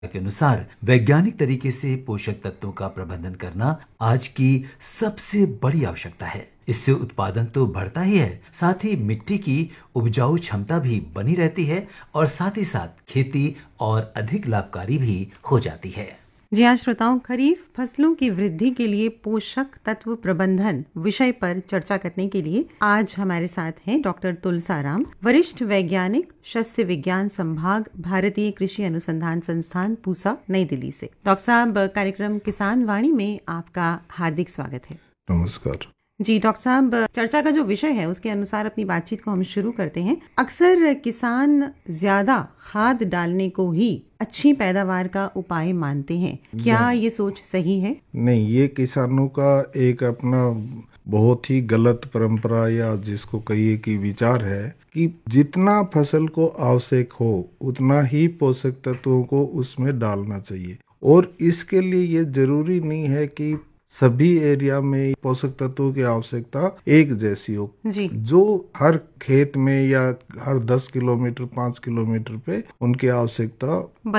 के अनुसार वैज्ञानिक तरीके से पोषक तत्वों का प्रबंधन करना आज की सबसे बड़ी आवश्यकता है। इससे उत्पादन तो बढ़ता ही है, साथ ही मिट्टी की उपजाऊ क्षमता भी बनी रहती है और साथ ही साथ खेती और अधिक लाभकारी भी हो जाती है। जी हाँ श्रोताओं, खरीफ फसलों की वृद्धि के लिए पोषक तत्व प्रबंधन विषय पर चर्चा करने के लिए आज हमारे साथ हैं डॉक्टर तुलसाराम, वरिष्ठ वैज्ञानिक, शस्य विज्ञान संभाग, भारतीय कृषि अनुसंधान संस्थान, पूसा, नई दिल्ली से। डॉक्टर साहब, कार्यक्रम किसान वाणी में आपका हार्दिक स्वागत है। नमस्कार जी डॉक्टर साहब, चर्चा का जो विषय है उसके अनुसार अपनी बातचीत को हम शुरू करते हैं। अक्सर किसान ज्यादा खाद डालने को ही अच्छी पैदावार का उपाय मानते हैं, क्या ये सोच सही है? नहीं, ये किसानों का एक अपना बहुत ही गलत परंपरा या जिसको कहिए कि विचार है कि जितना फसल को आवश्यक हो उतना ही पोषक तत्वों को उसमें डालना चाहिए, और इसके लिए ये जरूरी नहीं है कि सभी एरिया में पोषक तत्वों की आवश्यकता एक जैसी हो जी। जो हर खेत में या हर 10 किलोमीटर 5 किलोमीटर पे उनकी आवश्यकता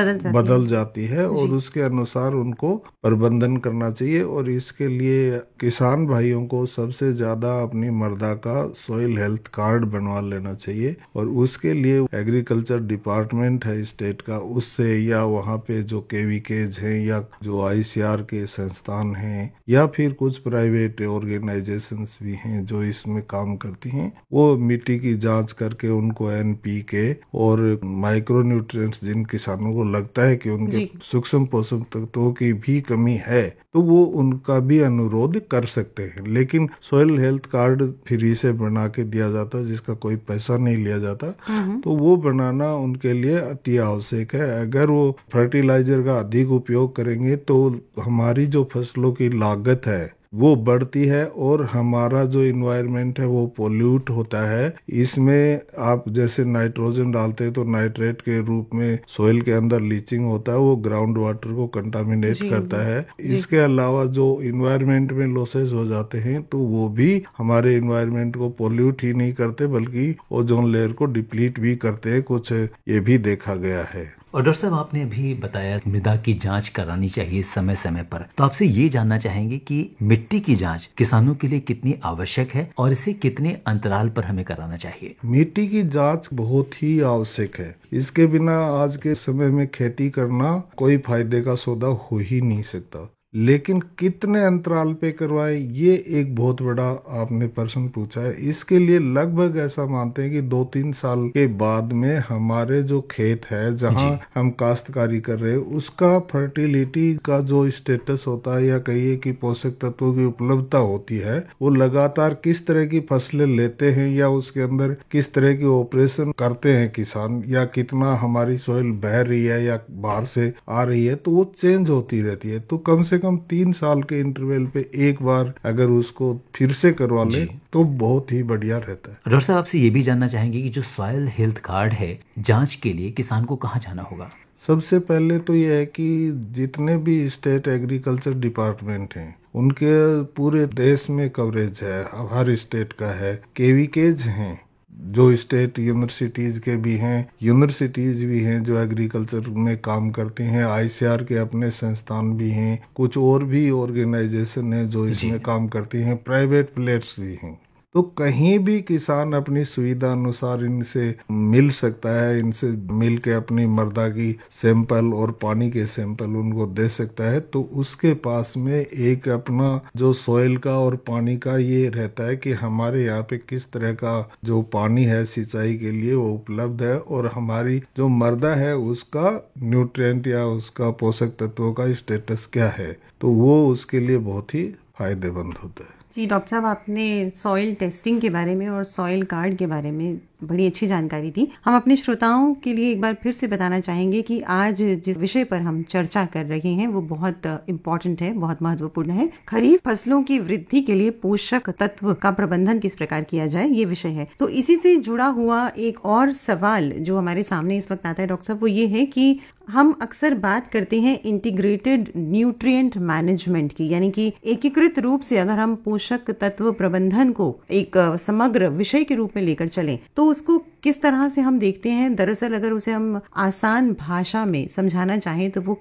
बदल जाती है और उसके अनुसार उनको प्रबंधन करना चाहिए। और इसके लिए किसान भाइयों को सबसे ज्यादा अपनी मृदा का सॉइल हेल्थ कार्ड बनवा लेना चाहिए, और उसके लिए एग्रीकल्चर डिपार्टमेंट है स्टेट का, उससे या वहाँ पे जो केवीकेज हैं या जो आईसीआर के संस्थान हैं या फिर कुछ प्राइवेट ऑर्गेनाइजेशंस भी हैं जो इसमें काम करती हैं, वो मिट्टी की जांच करके उनको एनपीके और माइक्रो न्यूट्रिएंट्स जिन किसानों को लगता है कि उनके सूक्ष्म पोषक तत्वों की भी कमी है तो वो उनका भी अनुरोध कर सकते हैं। लेकिन सॉइल हेल्थ कार्ड फ्री से बना के दिया जाता है जिसका कोई पैसा नहीं लिया जाता, तो वो बनाना उनके लिए अति आवश्यक है। अगर वो फर्टिलाइजर का अधिक उपयोग करेंगे तो हमारी जो फसलों की लागत है वो बढ़ती है और हमारा जो इन्वायरमेंट है वो पोल्यूट होता है। इसमें आप जैसे नाइट्रोजन डालते हैं तो नाइट्रेट के रूप में सॉइल के अंदर लीचिंग होता है, वो ग्राउंड वाटर को कंटामिनेट करता है। इसके अलावा जो इन्वायरमेंट में लॉसेस हो जाते हैं तो वो भी हमारे इन्वायरमेंट को पोल्यूट ही नहीं करते बल्कि ओजोन लेयर को डिप्लीट भी करते हैं, कुछ ये भी देखा गया है। और डॉक्टर साहब, आपने अभी बताया मृदा की जांच करानी चाहिए समय समय पर, तो आपसे ये जानना चाहेंगे कि मिट्टी की जांच किसानों के लिए कितनी आवश्यक है और इसे कितने अंतराल पर हमें कराना चाहिए? मिट्टी की जांच बहुत ही आवश्यक है। इसके बिना आज के समय में खेती करना कोई फायदे का सौदा हो ही नहीं सकता। लेकिन कितने अंतराल पे करवाए, ये एक बहुत बड़ा आपने प्रश्न पूछा है। इसके लिए लगभग ऐसा मानते हैं कि 2-3 साल के बाद में हमारे जो खेत है जहाँ हम काश्तकारी कर रहे हैं उसका फर्टिलिटी का जो स्टेटस होता है या कहिए कि पोषक तत्वों की उपलब्धता होती है, वो लगातार किस तरह की फसलें लेते हैं या उसके अंदर किस तरह की ऑपरेशन करते हैं किसान, या कितना हमारी सॉइल बह रही है या बाहर से आ रही है, तो वो चेंज होती रहती है। तो कम से कम 3 साल के इंटरवल पे एक बार अगर उसको फिर से करवा ले तो बहुत ही बढ़िया रहता है। डॉक्टर साहब, आपसे ये भी जानना चाहेंगे कि जो सॉइल हेल्थ कार्ड है, जांच के लिए किसान को कहाँ जाना होगा? सबसे पहले तो ये है कि जितने भी स्टेट एग्रीकल्चर डिपार्टमेंट हैं उनके पूरे देश में कवरेज है, हर स्टेट का है। केवीकेज हैं जो स्टेट यूनिवर्सिटीज के भी हैं, यूनिवर्सिटीज भी हैं जो एग्रीकल्चर में काम करती हैं, आईसीआर के अपने संस्थान भी हैं, कुछ और भी ऑर्गेनाइजेशन हैं जो इसमें काम करती हैं, प्राइवेट प्लेयर्स भी हैं। तो कहीं भी किसान अपनी सुविधा अनुसार इनसे मिल सकता है, इनसे मिल के अपनी मृदा की सैंपल और पानी के सैंपल उनको दे सकता है। तो उसके पास में एक अपना जो सॉइल का और पानी का ये रहता है कि हमारे यहाँ पे किस तरह का जो पानी है सिंचाई के लिए वो उपलब्ध है और हमारी जो मृदा है उसका न्यूट्रिएंट या उसका पोषक तत्वों का स्टेटस क्या है, तो वो उसके लिए बहुत ही फायदेमंद होता है। जी डॉक्टर साहब, आपने सॉइल टेस्टिंग के बारे में और सॉइल कार्ड के बारे में बड़ी अच्छी जानकारी दी। हम अपने श्रोताओं के लिए एक बार फिर से बताना चाहेंगे कि आज जिस विषय पर हम चर्चा कर रहे हैं वो बहुत इम्पोर्टेंट है, बहुत महत्वपूर्ण है। खरीफ फसलों की वृद्धि के लिए पोषक तत्व का प्रबंधन किस प्रकार किया जाए, ये विषय है। तो इसी से जुड़ा हुआ एक और सवाल जो हमारे सामने इस वक्त आता है डॉक्टर साहब, वो ये है कि हम अक्सर बात करते हैं इंटीग्रेटेड न्यूट्रिएंट मैनेजमेंट की, यानी कि एकीकृत रूप से अगर हम पोषक तत्व प्रबंधन को एक समग्र विषय के रूप में लेकर चलें तो उसको किस तरह से हम देखते हैं, दरअसल अगर उसे हम आसान भाषा में समझाना चाहें तो वो